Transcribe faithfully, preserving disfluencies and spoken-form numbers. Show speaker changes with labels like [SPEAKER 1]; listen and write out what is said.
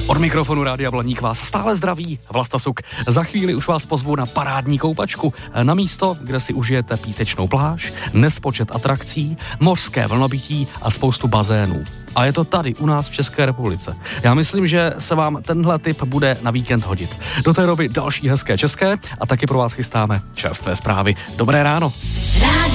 [SPEAKER 1] Od mikrofonu Rádia Blaník vás stále zdraví Vlasta Suk. Za chvíli už vás pozvu na parádní koupačku, na místo, kde si užijete písečnou pláž, nespočet atrakcí, mořské vlnobytí a spoustu bazénů. A je to tady u nás v České republice. Já myslím, že se vám tenhle tip bude na víkend hodit. Do té doby další hezké české a taky pro vás chystáme čerstvé zprávy. Dobré ráno.